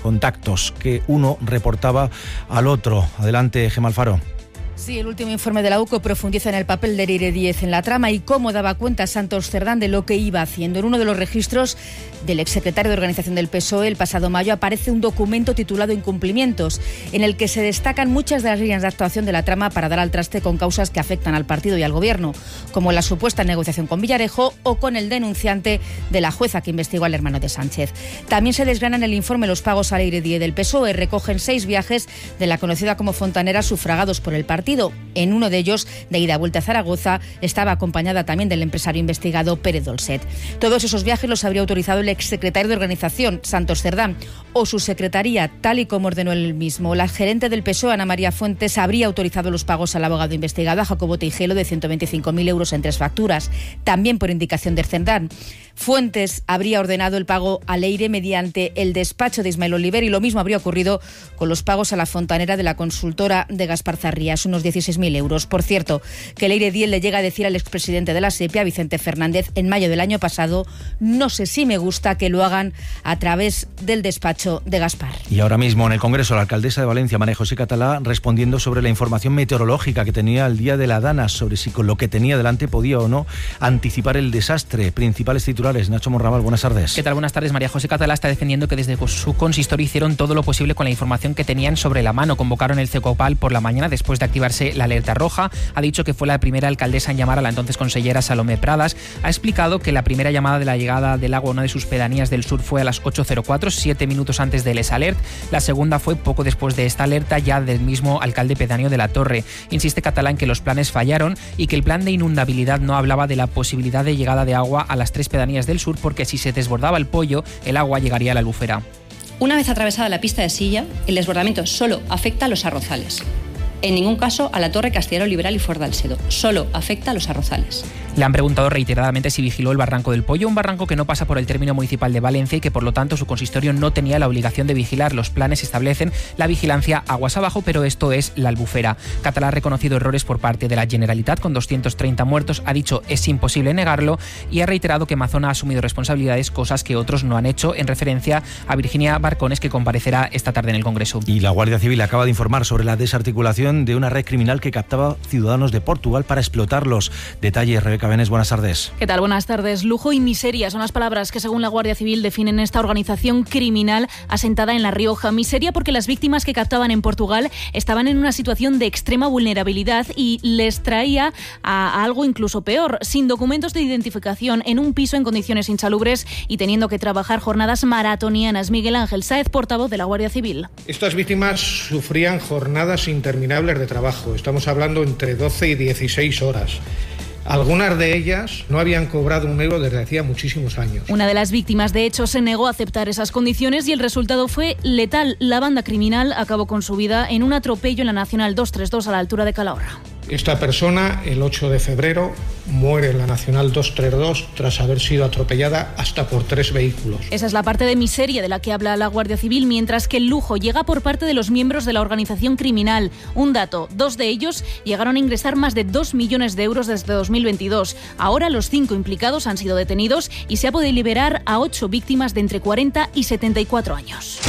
contactos que uno reportaba al otro. Adelante, Gemma Alfaro. Sí, el último informe de la UCO profundiza en el papel de Leire Díez en la trama y cómo daba cuenta Santos Cerdán de lo que iba haciendo. En uno de los registros del exsecretario de Organización del PSOE, el pasado mayo, aparece un documento titulado Incumplimientos, en el que se destacan muchas de las líneas de actuación de la trama para dar al traste con causas que afectan al partido y al gobierno, como la supuesta negociación con Villarejo o con el denunciante de la jueza que investigó al hermano de Sánchez. También se desgranan en el informe los pagos a Leire Díez del PSOE. Recogen 6 viajes de la conocida como Fontanera sufragados por el partido. En uno de ellos, de ida y vuelta a Zaragoza, estaba acompañada también del empresario investigado Pérez Dolcet. Todos esos viajes los habría autorizado el exsecretario de Organización, Santos Cerdán, o su secretaría, tal y como ordenó él mismo. La gerente del PSOE, Ana María Fuentes, habría autorizado los pagos al abogado investigado, a Jacobo Teijelo, de 125.000 euros en 3 facturas, también por indicación de Cerdán. Fuentes habría ordenado el pago a Leire mediante el despacho de Ismael Oliver, y lo mismo habría ocurrido con los pagos a la fontanera de la consultora de Gaspar Zarrías, unos 16.000 euros. Por cierto, que Leire Díez le llega a decir al expresidente de la SEPI, a Vicente Fernández, en mayo del año pasado: no sé si me gusta que lo hagan a través del despacho de Gaspar. Y ahora mismo en el Congreso, la alcaldesa de Valencia, María José Catalá, respondiendo sobre la información meteorológica que tenía el día de la Dana, sobre si con lo que tenía delante podía o no anticipar el desastre. Principales titulares. Nacho Morramal, buenas tardes. ¿Qué tal? Buenas tardes. María José Catalá está defendiendo que desde su consistorio hicieron todo lo posible con la información que tenían sobre la mano. Convocaron el CECOPAL por la mañana después de activarse la alerta roja. Ha dicho que fue la primera alcaldesa en llamar a la entonces consellera Salomé Pradas. Ha explicado que la primera llamada de la llegada del agua a una de sus pedanías del sur fue a las 8:04, 7 minutos antes del Les Alert. La segunda fue poco después de esta alerta, ya del mismo alcalde pedáneo de La Torre. Insiste Catalá en que los planes fallaron y que el plan de inundabilidad no hablaba de la posibilidad de llegada de agua a las 3 pedanías del sur, porque si se desbordaba el Pollo, el agua llegaría a la Albufera. Una vez atravesada la pista de Silla, el desbordamiento solo afecta a los arrozales. En ningún caso a la Torre, Castellero Liberal y Fort d'Alcedo. Solo afecta a los arrozales. Le han preguntado reiteradamente si vigiló el barranco del Pollo, un barranco que no pasa por el término municipal de Valencia y que por lo tanto su consistorio no tenía la obligación de vigilar. Los planes establecen la vigilancia aguas abajo, pero esto es la Albufera. Catalá ha reconocido errores por parte de la Generalitat con 230 muertos, ha dicho es imposible negarlo y ha reiterado que Mazona ha asumido responsabilidades, cosas que otros no han hecho, en referencia a Virginia Barcones, que comparecerá esta tarde en el Congreso. Y la Guardia Civil acaba de informar sobre la desarticulación de una red criminal que captaba ciudadanos de Portugal para explotarlos. Detalles, Rebeca Benes, buenas tardes. ¿Qué tal? Buenas tardes. Lujo y miseria son las palabras que, según la Guardia Civil, definen esta organización criminal asentada en La Rioja. Miseria porque las víctimas que captaban en Portugal estaban en una situación de extrema vulnerabilidad y les traía a algo incluso peor, sin documentos de identificación, en un piso en condiciones insalubres y teniendo que trabajar jornadas maratonianas. Miguel Ángel Sáez, portavoz de la Guardia Civil. Estas víctimas sufrían jornadas interminables de trabajo. Estamos hablando entre 12 y 16 horas. Algunas de ellas no habían cobrado un euro desde hacía muchísimos años. Una de las víctimas, de hecho, se negó a aceptar esas condiciones y el resultado fue letal. La banda criminal acabó con su vida en un atropello en la Nacional 232 a la altura de Calahorra. Esta persona, el 8 de febrero, muere en la Nacional 232 tras haber sido atropellada hasta por 3 vehículos. Esa es la parte de miseria de la que habla la Guardia Civil, mientras que el lujo llega por parte de los miembros de la organización criminal. Un dato, 2 de ellos llegaron a ingresar más de 2 millones de euros desde 2022. Ahora los 5 implicados han sido detenidos y se ha podido liberar a 8 víctimas de entre 40 y 74 años.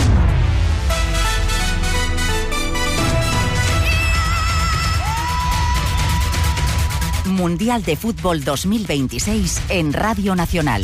Mundial de Fútbol 2026 en Radio Nacional.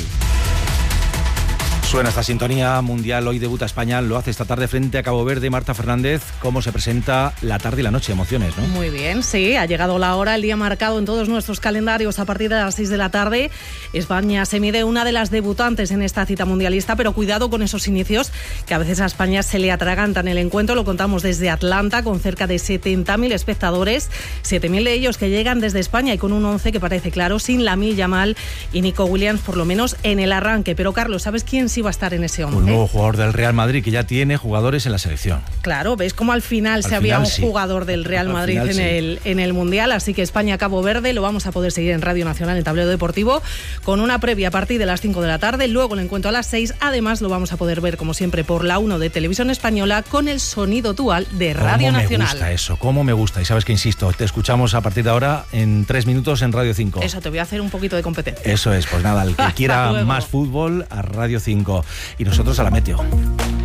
Suena esta sintonía mundial. Hoy debuta España, lo hace esta tarde frente a Cabo Verde. Marta Fernández, ¿cómo se presenta la tarde y la noche? Emociones, ¿no? Muy bien, sí, ha llegado la hora, el día marcado en todos nuestros calendarios a partir de las 6 de la tarde. España se mide una de las debutantes en esta cita mundialista, pero cuidado con esos inicios que a veces a España se le atragantan. El encuentro lo contamos desde Atlanta con cerca de 70.000 espectadores, 7.000 de ellos que llegan desde España y con un 11 que parece claro, sin Lamine Yamal y Nico Williams, por lo menos en el arranque. Pero Carlos, ¿sabes quién sí va a estar en ese 11? Un nuevo jugador del Real Madrid que ya tiene jugadores en la selección. Claro, ¿ves cómo al final había un jugador del Real Madrid en el Mundial? Así que España-Cabo Verde lo vamos a poder seguir en Radio Nacional, en Tablero Deportivo, con una previa a partir de las 5 de la tarde, luego el encuentro a las 6. Además lo vamos a poder ver, como siempre, por la 1 de Televisión Española con el sonido dual de Radio Nacional. Cómo me gusta eso, cómo me gusta. Y sabes que insisto, te escuchamos a partir de ahora en 3 minutos en Radio 5. Eso, te voy a hacer un poquito de competencia. Eso es, pues nada, el que quiera más fútbol a Radio 5. Y nosotros a la Meteo.